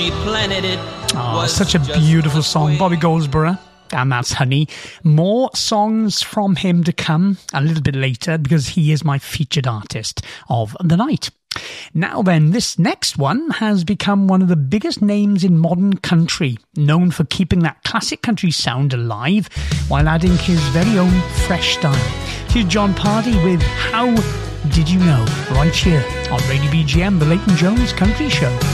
planted it. Oh, such a beautiful song. Bobby Goldsboro. And that's Honey. More songs from him to come a little bit later because he is my featured artist of the night. Now then, this next one has become one of the biggest names in modern country, known for keeping that classic country sound alive while adding his very own fresh style. Here's John Pardy with How Did You Know? Right here on Radio BGM, the Leighton Jones Country Show.